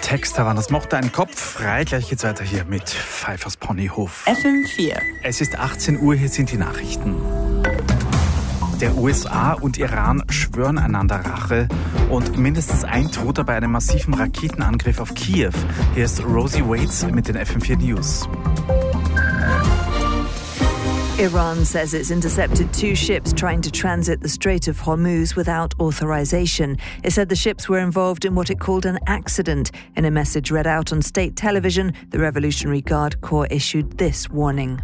Texter waren. Das mochte einen Kopf frei. Gleich geht's weiter hier mit Pfeiffers Ponyhof. FM4. Es ist 18 Uhr, hier sind die Nachrichten. Der USA und Iran schwören einander Rache und mindestens ein Toter bei einem massiven Raketenangriff auf Kiew. Hier ist Rosie Waits mit den FM4 News. Iran says it's intercepted 2 ships trying to transit the Strait of Hormuz without authorization. It said the ships were involved in what it called an accident. In a message read out on state television, the Revolutionary Guard Corps issued this warning.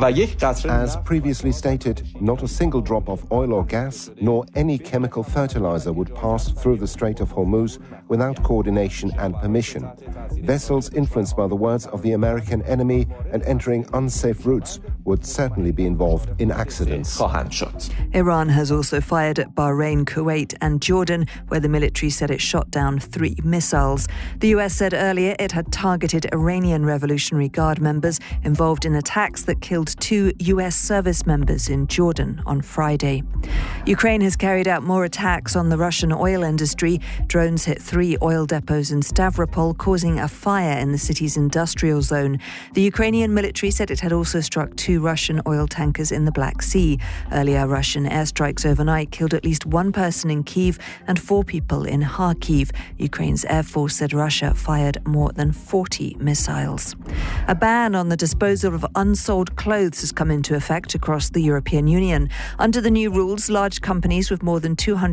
As previously stated, not a single drop of oil or gas, nor any chemical fertilizer would pass through the Strait of Hormuz without coordination and permission. Vessels influenced by the words of the American enemy and entering unsafe routes would certainly be involved in accidents. Iran has also fired at Bahrain, Kuwait and Jordan, where the military said it shot down 3 missiles. The US said earlier it had targeted Iranian Revolutionary Guard members involved in attacks that killed 2 US service members in Jordan on Friday. Ukraine has carried out more attacks on the Russian oil industry. Drones hit 3 oil depots in Stavropol, causing a fire in the city's industrial zone. The Ukrainian military said it had also struck 2 Russian oil tankers in the Black Sea. Earlier, Russian airstrikes overnight killed at least 1 person in Kyiv and 4 people in Kharkiv. Ukraine's Air Force said Russia fired more than 40 missiles. A ban on the disposal of unsold clothes has come into effect across the European Union. Under the new rules, large companies with more than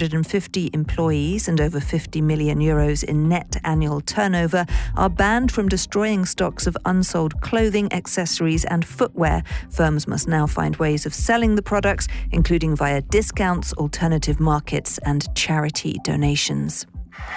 250 employees and over 50 million euros in net annual turnover are banned from destroying stocks of unsold clothing, accessories and footwear. Firms must now find ways of selling the products, including via discounts, alternative markets and charity donations.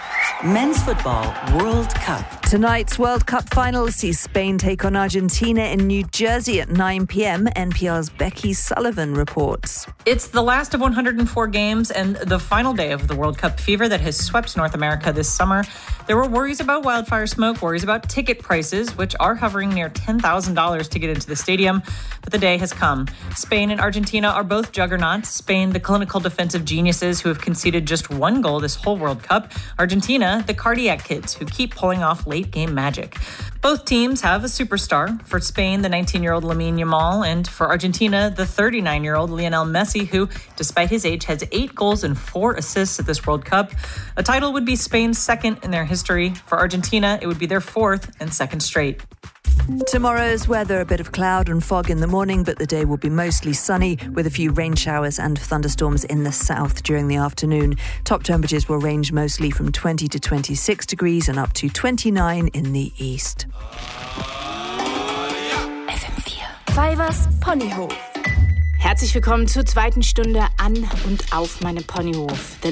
Men's Football World Cup. Tonight's World Cup final sees Spain take on Argentina in New Jersey at 9 p.m. NPR's Becky Sullivan reports. It's the last of 104 games and the final day of the World Cup fever that has swept North America this summer. There were worries about wildfire smoke, worries about ticket prices, which are hovering near $10,000 to get into the stadium. But the day has come. Spain and Argentina are both juggernauts. Spain, the clinical defensive geniuses who have conceded just 1 goal this whole World Cup. Argentina, the cardiac kids who keep pulling off late-game magic. Both teams have a superstar. For Spain, the 19-year-old Lamine Yamal, and for Argentina, the 39-year-old Lionel Messi, who, despite his age, has 8 goals and 4 assists at this World Cup. A title would be Spain's second in their history. For Argentina, it would be their 4th and 2nd straight. Tomorrow's weather, a bit of cloud and fog in the morning, but the day will be mostly sunny with a few rain showers and thunderstorms in the south during the afternoon. Top temperatures will range mostly from 20 to 26 degrees and up to 29 in the east. FM4. Pfeiffers Ponyhof. Herzlich willkommen zur 2. Stunde an und auf meinem Ponyhof.